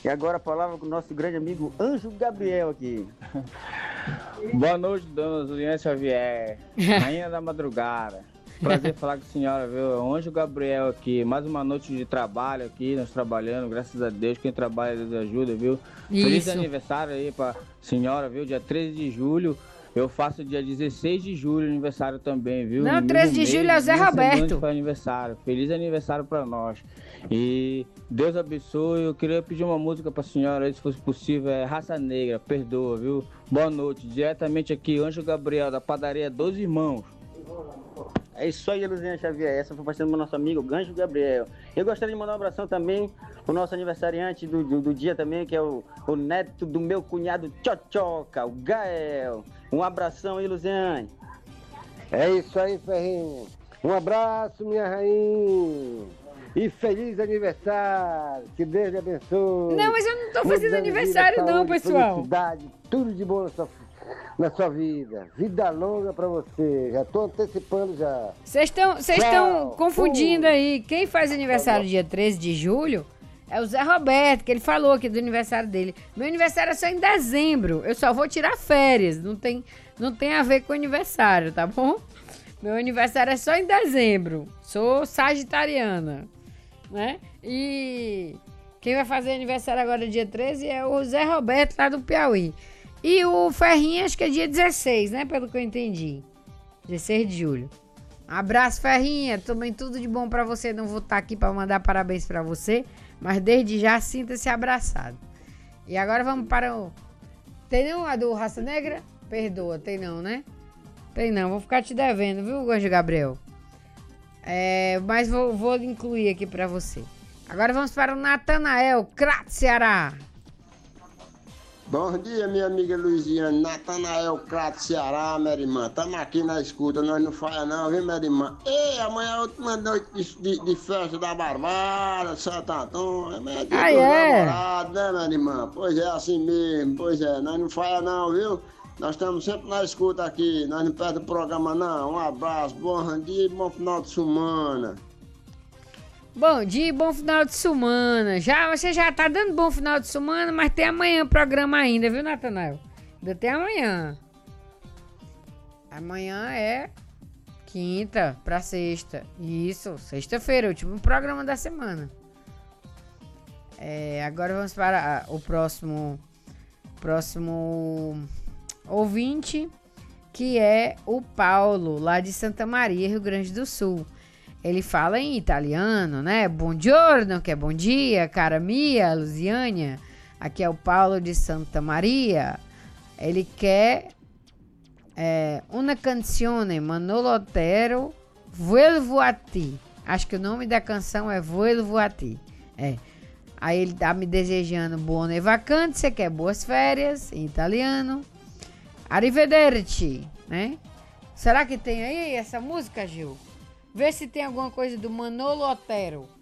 E agora a palavra com o nosso grande amigo Anjo Gabriel aqui. Boa noite, dona Zuliana Xavier, rainha da madrugada. Prazer falar com a senhora, viu? Anjo Gabriel aqui, mais uma noite de trabalho aqui, nós trabalhando, graças a Deus, quem trabalha Deus ajuda, viu? Feliz aniversário aí pra senhora, viu? Dia 13 de julho, eu faço dia 16 de julho aniversário também, viu? Não, 13 de julho é o Zé Roberto. Foi aniversário, feliz aniversário pra nós. E Deus abençoe, eu queria pedir uma música pra senhora aí, se fosse possível, é Raça Negra, perdoa, viu? Boa noite, diretamente aqui, Anjo Gabriel, da padaria Dos Irmãos. É isso aí, Luziana Xavier. Essa foi participação do nosso amigo Ganjo Gabriel. Eu gostaria de mandar um abração também pro nosso aniversariante do dia também, que é o neto do meu cunhado Tchotchoca, o Gael. Um abração aí, Luziane. É isso aí, Ferrinho. Um abraço, minha rainha. E feliz aniversário. Que Deus lhe abençoe. Não, mas eu não tô fazendo aniversário não, pessoal. Felicidade, tudo de bom na sua vida. Vida longa pra você. Já tô antecipando já. Vocês estão confundindo aí. Quem faz aniversário dia 13 de julho é o Zé Roberto, que ele falou aqui do aniversário dele. Meu aniversário é só em dezembro. Eu só vou tirar férias. Não tem a ver com aniversário, tá bom? Meu aniversário é só em dezembro. Sou sagitariana, né? E quem vai fazer aniversário agora dia 13 é o Zé Roberto, lá do Piauí. E o Ferrinho, acho que é dia 16, né? Pelo que eu entendi. 16 de julho. Abraço, Ferrinha. Também tudo de bom pra você. Não vou estar aqui pra mandar parabéns pra você, mas desde já sinta-se abraçado. E agora vamos para o... Tem não a do Raça Negra? Perdoa, tem não, né? Tem não. Vou ficar te devendo, viu, Anjo Gabriel? Mas vou incluir aqui pra você. Agora vamos para o Natanael, Crato, Ceará. Bom dia, minha amiga Luiziane, Natanael Crato, Ceará, minha irmã. Estamos aqui na escuta, nós não falha não, viu, minha irmã? Ei, amanhã é a última noite de festa da Barbara, Santo Antônio. É dia dos namorados, né, minha irmã? Pois é, assim mesmo, pois é, nós não falha não, viu? Nós estamos sempre na escuta aqui, nós não perdemos o programa não. Um abraço, bom dia e bom final de semana. Bom dia e bom final de semana. Você já tá dando bom final de semana, mas tem amanhã o programa ainda, viu, Natanael? Ainda tem amanhã. Amanhã é quinta pra sexta. Isso, sexta-feira, último programa da semana. Agora vamos para o próximo ouvinte, que é o Paulo, lá de Santa Maria, Rio Grande do Sul. Ele fala em italiano, né? Buongiorno, que é bom dia, cara mia, Luziânia. Aqui é o Paulo de Santa Maria. Ele quer una canzone, Manolo Otero, Vuelvo a ti. Acho que o nome da canção é Vuelvo a ti. Aí ele tá me desejando buone vacanze, que é boas férias, em italiano. Arrivederci, né? Será que tem aí essa música, Gil? Vê se tem alguma coisa do Manolo Otero.